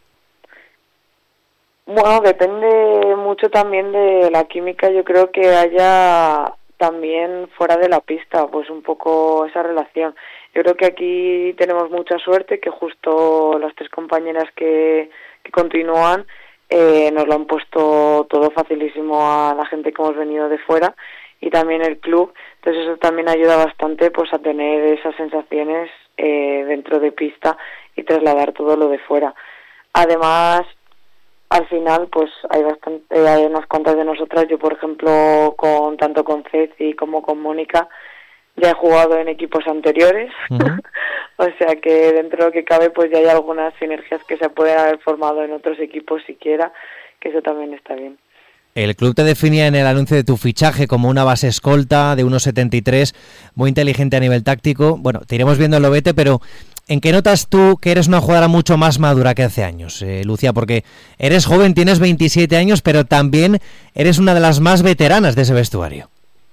Bueno, depende mucho también de la química. Yo creo que haya también fuera de la pista, pues un poco esa relación. Yo creo que aquí tenemos mucha suerte, que justo las 3 compañeras que continúan nos lo han puesto todo facilísimo a la gente que hemos venido de fuera y también el club. Entonces eso también ayuda bastante pues a tener esas sensaciones dentro de pista y trasladar todo lo de fuera. Además, al final pues hay unas cuantas de nosotras. Yo, por ejemplo, tanto con Ceci como con Mónica, ya he jugado en equipos anteriores, o sea que dentro de lo que cabe pues ya hay algunas sinergias que se pueden haber formado en otros equipos siquiera, que eso también está bien. El club te definía en el anuncio de tu fichaje como una base escolta de 1,73, muy inteligente a nivel táctico. Bueno, te iremos viendo el lobete, pero ¿en qué notas tú que eres una jugadora mucho más madura que hace años, Lucía? Porque eres joven, tienes 27 años, pero también eres una de las más veteranas de ese vestuario.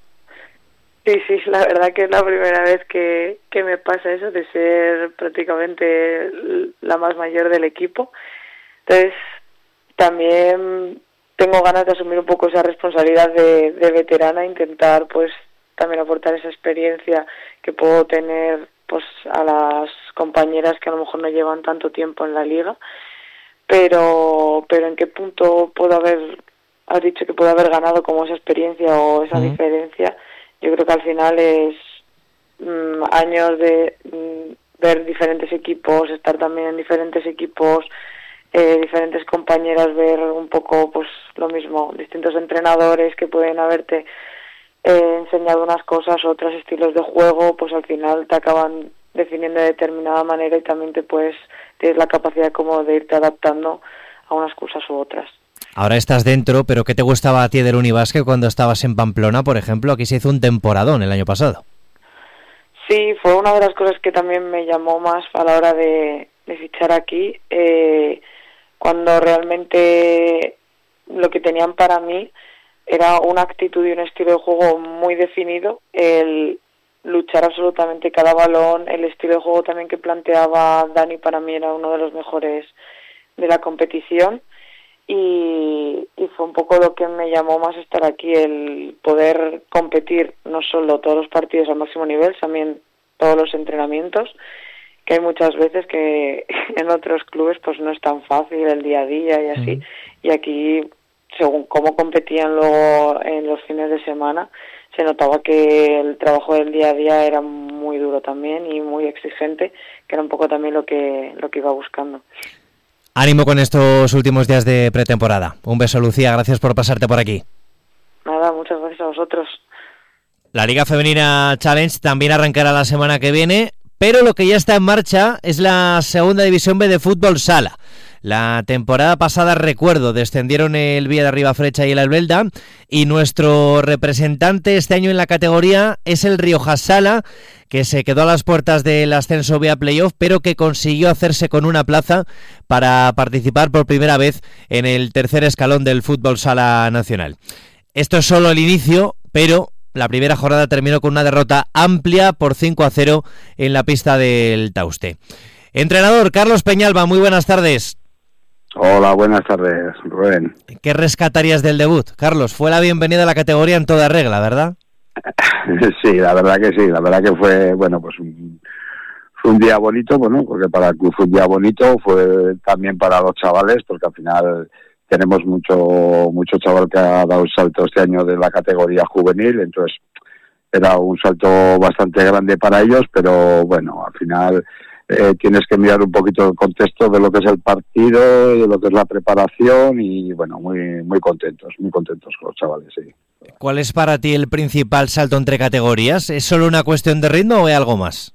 Sí, la verdad que es la primera vez que me pasa eso, de ser prácticamente la más mayor del equipo. Entonces, también tengo ganas de asumir un poco esa responsabilidad de veterana, intentar pues también aportar esa experiencia que puedo tener pues a las compañeras que a lo mejor no llevan tanto tiempo en la liga. Pero ¿en qué punto has dicho que puedo haber ganado como esa experiencia o esa diferencia? Yo creo que al final es años de ver diferentes equipos, estar también en diferentes equipos, diferentes compañeras, ver un poco pues lo mismo, distintos entrenadores que pueden haberte enseñado unas cosas, otros estilos de juego, pues al final te acaban definiendo de determinada manera y también tienes la capacidad como de irte adaptando a unas cosas u otras. Ahora estás dentro, pero ¿qué te gustaba a ti del Unibásquet cuando estabas en Pamplona, por ejemplo? Aquí se hizo un temporadón el año pasado. Sí, fue una de las cosas que también me llamó más a la hora de fichar aquí, cuando realmente lo que tenían para mí era una actitud y un estilo de juego muy definido, el luchar absolutamente cada balón, el estilo de juego también que planteaba Dani para mí era uno de los mejores de la competición, y fue un poco lo que me llamó más estar aquí, el poder competir no solo todos los partidos al máximo nivel, también todos los entrenamientos, que hay muchas veces que en otros clubes pues no es tan fácil el día a día y así, y aquí, según cómo competían luego en los fines de semana, se notaba que el trabajo del día a día era muy duro también y muy exigente, que era un poco también lo que iba buscando. Ánimo con estos últimos días de pretemporada. Un beso, Lucía, gracias por pasarte por aquí. Nada, muchas gracias a vosotros. La Liga Femenina Challenge también arrancará la semana que viene, pero lo que ya está en marcha es la segunda división B de fútbol sala. La temporada pasada, recuerdo, descendieron el Villa de Ribafrecha y el Albelda, y nuestro representante este año en la categoría es el Riojas Sala, que se quedó a las puertas del ascenso vía playoff, pero que consiguió hacerse con una plaza para participar por primera vez en el tercer escalón del fútbol sala nacional. Esto es solo el inicio, pero la primera jornada terminó con una derrota amplia por 5-0 en la pista del Tauste. Entrenador Carlos Peñalba, muy buenas tardes. Hola, buenas tardes, Rubén. ¿Qué rescatarías del debut? Carlos, fue la bienvenida a la categoría en toda regla, ¿verdad? Sí, la verdad que sí, la verdad que fue, bueno, pues fue un día bonito, bueno, porque para el club fue un día bonito, fue también para los chavales, porque al final tenemos mucho chaval que ha dado el salto este año de la categoría juvenil, entonces era un salto bastante grande para ellos, pero bueno, al final tienes que mirar un poquito el contexto de lo que es el partido, de lo que es la preparación, y bueno, muy contentos con los chavales, sí. ¿Cuál es para ti el principal salto entre categorías? ¿Es solo una cuestión de ritmo o hay algo más?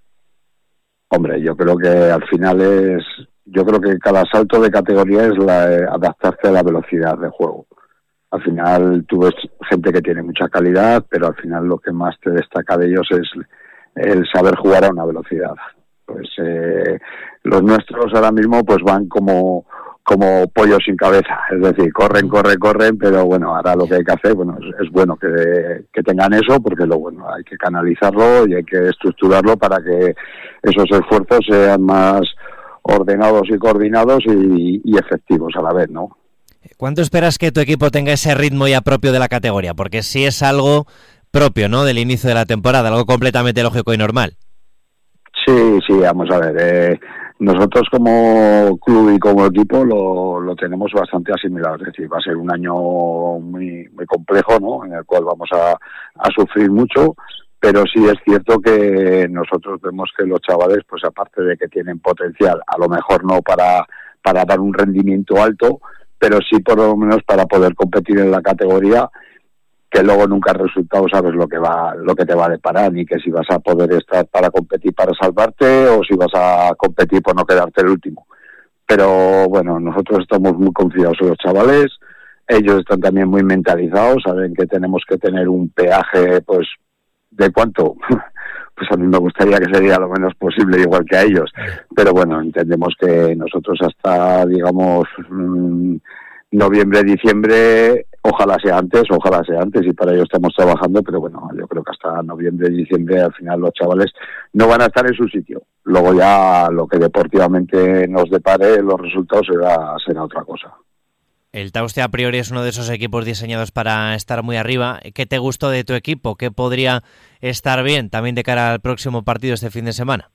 Hombre, yo creo que al final yo creo que cada salto de categoría es adaptarse a la velocidad de juego. Al final tú ves gente que tiene mucha calidad, pero al final lo que más te destaca de ellos es el saber jugar a una velocidad. Pues los nuestros ahora mismo pues van como pollos sin cabeza, es decir, corren, pero bueno, ahora lo que hay que hacer, bueno, es bueno que tengan eso, porque lo bueno, hay que canalizarlo y hay que estructurarlo para que esos esfuerzos sean más ordenados y coordinados y efectivos a la vez, ¿no? ¿Cuánto esperas que tu equipo tenga ese ritmo ya propio de la categoría? Porque sí es algo propio, ¿no?, del inicio de la temporada, algo completamente lógico y normal. Sí, vamos a ver, nosotros como club y como equipo lo tenemos bastante asimilado, es decir, va a ser un año muy complejo, ¿no?, en el cual vamos a sufrir mucho, pero sí es cierto que nosotros vemos que los chavales, pues aparte de que tienen potencial, a lo mejor no para dar un rendimiento alto, pero sí por lo menos para poder competir en la categoría, que luego nunca el resultado sabes lo que te va a deparar, ni que si vas a poder estar para competir para salvarte o si vas a competir por no quedarte el último. Pero bueno, nosotros estamos muy confiados en los chavales, ellos están también muy mentalizados, saben que tenemos que tener un peaje, pues, ¿de cuánto? Pues a mí me gustaría que sería lo menos posible, igual que a ellos, pero bueno, entendemos que nosotros hasta, digamos, noviembre, diciembre, ojalá sea antes, y para ello estamos trabajando, pero bueno, yo creo que hasta noviembre, diciembre, al final los chavales no van a estar en su sitio. Luego ya lo que deportivamente nos depare, los resultados será otra cosa. El Tauste a priori es uno de esos equipos diseñados para estar muy arriba. ¿Qué te gustó de tu equipo? ¿Qué podría estar bien también de cara al próximo partido este fin de semana?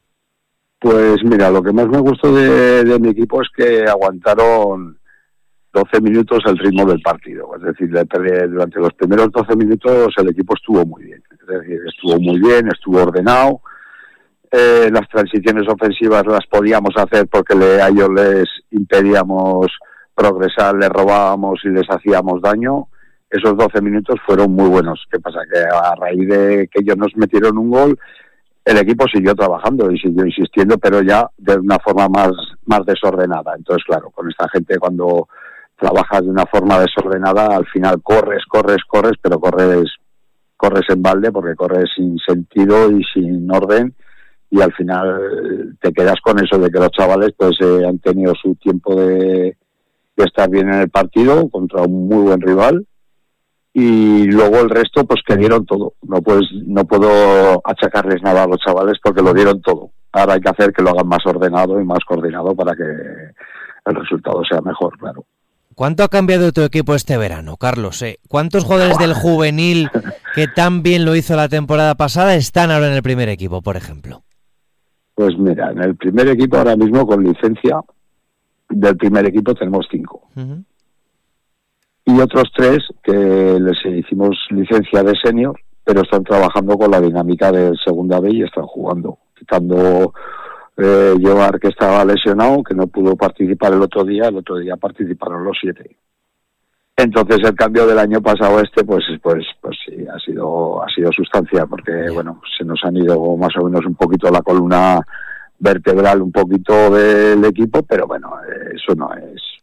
Pues mira, lo que más me gustó de mi equipo es que aguantaron 12 minutos el ritmo del partido. Es decir, durante los primeros 12 minutos el equipo estuvo muy bien. Es decir, estuvo ordenado. Las transiciones ofensivas las podíamos hacer porque a ellos les impedíamos progresar, les robábamos y les hacíamos daño. Esos 12 minutos fueron muy buenos. ¿Qué pasa? Que a raíz de que ellos nos metieron un gol, el equipo siguió trabajando y siguió insistiendo, pero ya de una forma más desordenada. Entonces, claro, con esta gente cuando trabajas de una forma desordenada, al final corres, pero corres corres en balde porque corres sin sentido y sin orden, y al final te quedas con eso de que los chavales pues han tenido su tiempo de estar bien en el partido contra un muy buen rival, y luego el resto pues que dieron todo. No puedo achacarles nada a los chavales porque lo dieron todo. Ahora hay que hacer que lo hagan más ordenado y más coordinado para que el resultado sea mejor, claro. ¿Cuánto ha cambiado tu equipo este verano, Carlos? ¿Cuántos jugadores del juvenil que tan bien lo hizo la temporada pasada están ahora en el primer equipo, por ejemplo? Pues mira, en el primer equipo ahora mismo con licencia del primer equipo tenemos 5. Uh-huh. Y otros 3 que les hicimos licencia de senior, pero están trabajando con la dinámica de segunda B y están jugando, quitando Llevar, que estaba lesionado, que no pudo participar el otro día participaron los 7. Entonces el cambio del año pasado pues sí, ha sido sustancial, porque bueno, se nos han ido más o menos un poquito la columna vertebral un poquito del equipo, pero bueno, eso no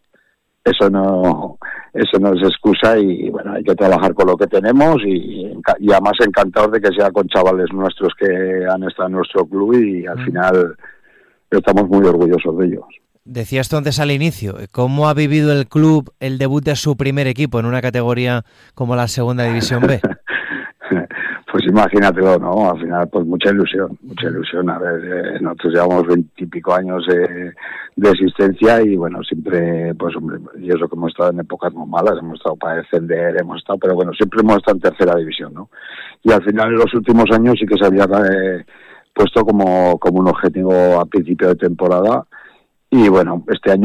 es excusa, y bueno, hay que trabajar con lo que tenemos, y además encantados de que sea con chavales nuestros que han estado en nuestro club, y al final estamos muy orgullosos de ellos. Decías tú antes al inicio, ¿cómo ha vivido el club el debut de su primer equipo en una categoría como la Segunda División B? Pues imagínatelo, ¿no? Al final, pues mucha ilusión. A ver, nosotros llevamos 20 y pico años de existencia, y bueno, siempre, pues hombre, y eso que hemos estado en épocas muy malas, hemos estado para descender, pero bueno, siempre hemos estado en tercera división, ¿no? Y al final, en los últimos años sí que se había puesto como un objetivo a principio de temporada, y bueno, este año